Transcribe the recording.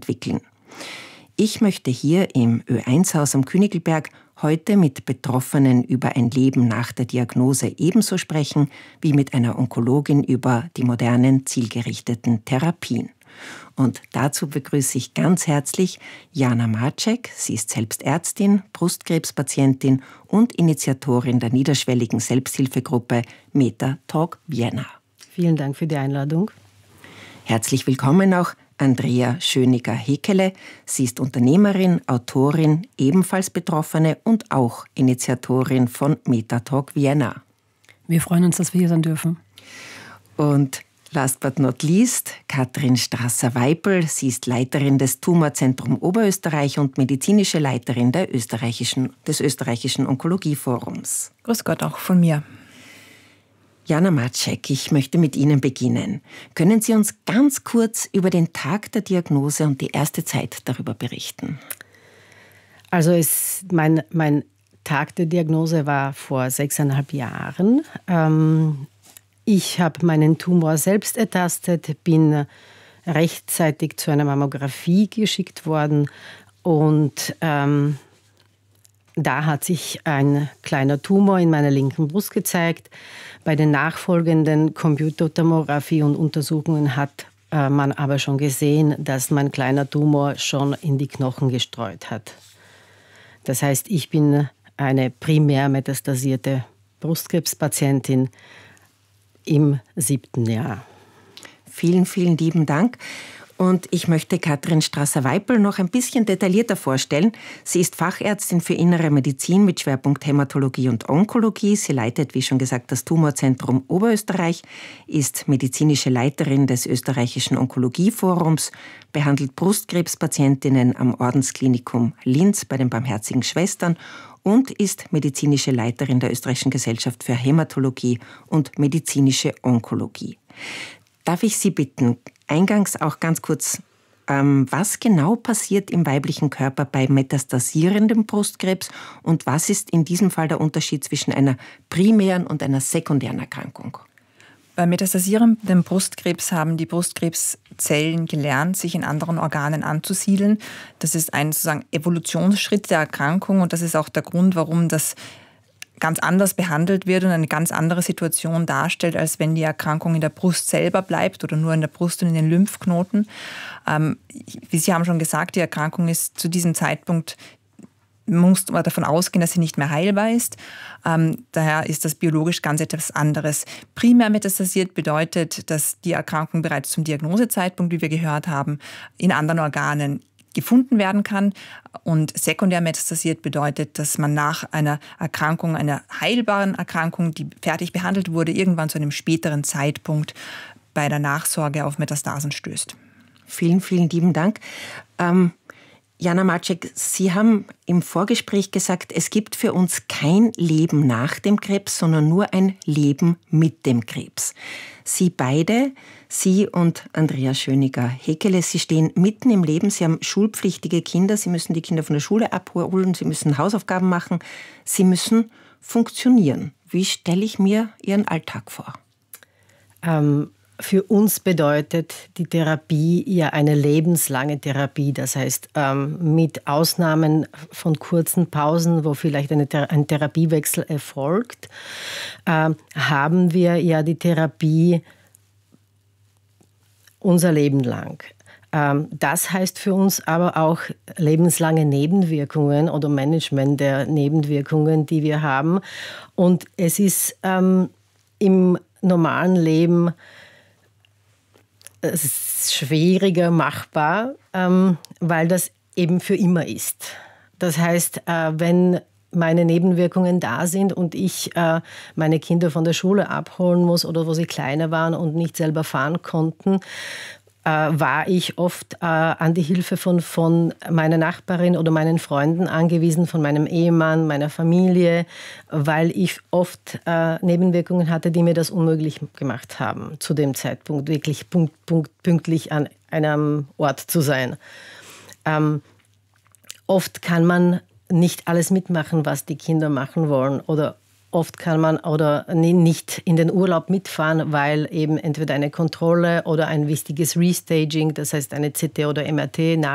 entwickeln. Ich möchte hier im Ö1-Haus am Königelberg heute mit Betroffenen über ein Leben nach der Diagnose ebenso sprechen wie mit einer Onkologin über die modernen, zielgerichteten Therapien. Und dazu begrüße ich ganz herzlich Jana Maczek. Sie ist selbst Ärztin, Brustkrebspatientin und Initiatorin der niederschwelligen Selbsthilfegruppe MetaTalk Vienna. Vielen Dank für die Einladung. Herzlich willkommen auch Andrea Schöniger-Hekele. Sie ist Unternehmerin, Autorin, ebenfalls Betroffene und auch Initiatorin von MetaTalk Vienna. Wir freuen uns, dass wir hier sein dürfen. Und last but not least, Katrin Strasser-Weipel. Sie ist Leiterin des Tumorzentrum Oberösterreich und medizinische Leiterin des österreichischen Onkologieforums. Grüß Gott auch von mir. Jana Maczek, ich möchte mit Ihnen beginnen. Können Sie uns ganz kurz über den Tag der Diagnose und die erste Zeit darüber berichten? Also mein Tag der Diagnose war vor 6,5 Jahren. Ich habe meinen Tumor selbst ertastet, bin rechtzeitig zu einer Mammographie geschickt worden und da hat sich ein kleiner Tumor in meiner linken Brust gezeigt. Bei den nachfolgenden Computertomographie und Untersuchungen hat man aber schon gesehen, dass mein kleiner Tumor schon in die Knochen gestreut hat. Das heißt, ich bin eine primär metastasierte Brustkrebspatientin im 7. Jahr. Vielen, vielen lieben Dank. Und ich möchte Katrin Strasser-Weipel noch ein bisschen detaillierter vorstellen. Sie ist Fachärztin für Innere Medizin mit Schwerpunkt Hämatologie und Onkologie. Sie leitet, wie schon gesagt, das Tumorzentrum Oberösterreich, ist medizinische Leiterin des österreichischen Onkologieforums, behandelt Brustkrebspatientinnen am Ordensklinikum Linz bei den Barmherzigen Schwestern und ist medizinische Leiterin der Österreichischen Gesellschaft für Hämatologie und medizinische Onkologie. Darf ich Sie bitten, eingangs auch ganz kurz, was genau passiert im weiblichen Körper bei metastasierendem Brustkrebs und was ist in diesem Fall der Unterschied zwischen einer primären und einer sekundären Erkrankung? Bei metastasierendem Brustkrebs haben die Brustkrebszellen gelernt, sich in anderen Organen anzusiedeln. Das ist ein sozusagen Evolutionsschritt der Erkrankung und das ist auch der Grund, warum das ganz anders behandelt wird und eine ganz andere Situation darstellt, als wenn die Erkrankung in der Brust selber bleibt oder nur in der Brust und in den Lymphknoten. Wie Sie haben schon gesagt, die Erkrankung ist zu diesem Zeitpunkt, muss man davon ausgehen, dass sie nicht mehr heilbar ist. Daher ist das biologisch ganz etwas anderes. Primär metastasiert bedeutet, dass die Erkrankung bereits zum Diagnosezeitpunkt, wie wir gehört haben, in anderen Organen gefunden werden kann. Und sekundär metastasiert bedeutet, dass man nach einer Erkrankung, einer heilbaren Erkrankung, die fertig behandelt wurde, irgendwann zu einem späteren Zeitpunkt bei der Nachsorge auf Metastasen stößt. Vielen, vielen lieben Dank. Jana Maczek, Sie haben im Vorgespräch gesagt, es gibt für uns kein Leben nach dem Krebs, sondern nur ein Leben mit dem Krebs. Sie beide, Sie und Andrea Schöniger-Hekele, Sie stehen mitten im Leben, Sie haben schulpflichtige Kinder, Sie müssen die Kinder von der Schule abholen, Sie müssen Hausaufgaben machen, Sie müssen funktionieren. Wie stelle ich mir Ihren Alltag vor? Für uns bedeutet die Therapie ja eine lebenslange Therapie. Das heißt, mit Ausnahmen von kurzen Pausen, wo vielleicht ein Therapiewechsel erfolgt, haben wir ja die Therapie unser Leben lang. Das heißt für uns aber auch lebenslange Nebenwirkungen oder Management der Nebenwirkungen, die wir haben. Und es ist im normalen Leben schwieriger machbar, weil das eben für immer ist. Das heißt, wenn meine Nebenwirkungen da sind und ich meine Kinder von der Schule abholen muss oder wo sie kleiner waren und nicht selber fahren konnten, war ich oft an die Hilfe von meiner Nachbarin oder meinen Freunden angewiesen, von meinem Ehemann, meiner Familie, weil ich oft Nebenwirkungen hatte, die mir das unmöglich gemacht haben, zu dem Zeitpunkt wirklich pünktlich an einem Ort zu sein. Oft kann man nicht alles mitmachen, was die Kinder machen wollen, oder oft kann man oder nicht in den Urlaub mitfahren, weil eben entweder eine Kontrolle oder ein wichtiges Restaging, das heißt eine CT oder MRT